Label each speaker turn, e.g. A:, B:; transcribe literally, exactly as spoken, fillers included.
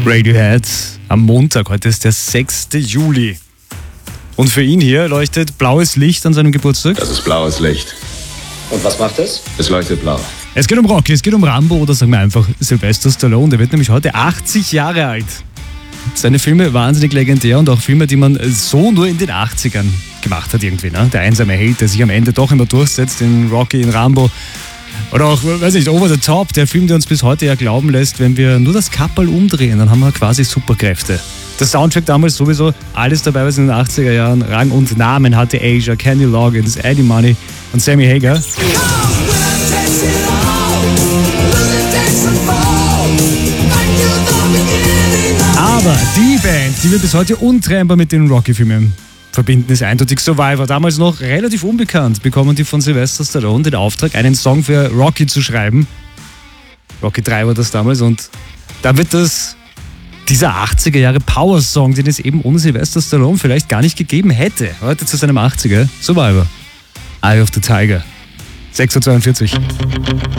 A: Radiohead am Montag. Heute ist der sechste Juli. Und für ihn hier leuchtet blaues Licht an seinem Geburtstag.
B: Das ist blaues Licht.
C: Und was macht es?
B: Es leuchtet blau.
A: Es geht um Rocky, es geht um Rambo oder sagen wir einfach Sylvester Stallone. Der wird nämlich heute achtzig Jahre alt. Seine Filme wahnsinnig legendär und auch Filme, die man so nur in den achtzigern gemacht hat irgendwie. Ne? Der einsame Held, der sich am Ende doch immer durchsetzt in Rocky, in Rambo. Oder auch, weiß nicht, Over the Top, der Film, der uns bis heute ja glauben lässt, wenn wir nur das Kapperl umdrehen, dann haben wir quasi Superkräfte. Der Soundtrack damals sowieso, alles dabei, was in den achtziger Jahren Rang und Namen hatte. Asia, Kenny Loggins, Eddie Money und Sammy Hagar. Aber die Band, die wir bis heute untrennbar mit den Rocky-Filmen verbinden, ist eindeutig Survivor. Damals noch relativ unbekannt, bekommen die von Sylvester Stallone den Auftrag, einen Song für Rocky zu schreiben. Rocky drei war das damals und da wird das dieser achtziger Jahre Power-Song, den es eben ohne Sylvester Stallone vielleicht gar nicht gegeben hätte. Heute zu seinem achtziger Survivor. Eye of the Tiger. sechs Uhr zweiundvierzig.